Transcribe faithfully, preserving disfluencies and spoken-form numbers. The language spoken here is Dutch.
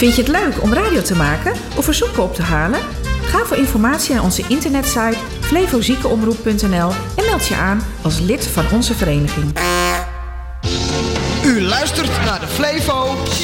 Vind je het leuk om radio te maken of verzoeken op te halen? Ga voor informatie naar onze internetsite flevoziekenomroep punt n l en meld je aan als lid van onze vereniging. U luistert naar de Flevo